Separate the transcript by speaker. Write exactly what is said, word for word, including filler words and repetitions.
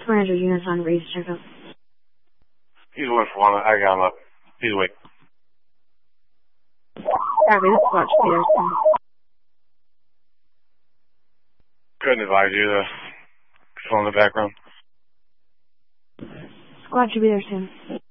Speaker 1: Commander units on race checkup.
Speaker 2: He's one for one. I got him up. He's awake.
Speaker 1: Copy, this squad should be there soon.
Speaker 2: Couldn't advise you. The phone in the background.
Speaker 1: Squad should be there soon.